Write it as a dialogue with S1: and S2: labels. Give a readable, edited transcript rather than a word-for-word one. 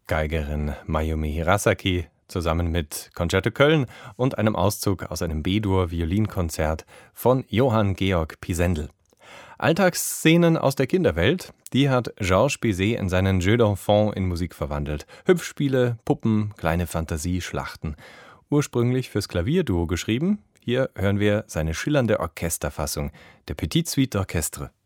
S1: Geigerin Mayumi Hirasaki zusammen mit Concerto Köln und einem Auszug aus einem B-Dur-Violinkonzert von Johann Georg Pisendel. Alltagsszenen aus der Kinderwelt, die hat Georges Bizet in seinen Jeux d'Enfants in Musik verwandelt. Hüpfspiele, Puppen, kleine Fantasieschlachten. Ursprünglich fürs Klavierduo geschrieben, hier hören wir seine schillernde Orchesterfassung, der Petite Suite d'Orchestre.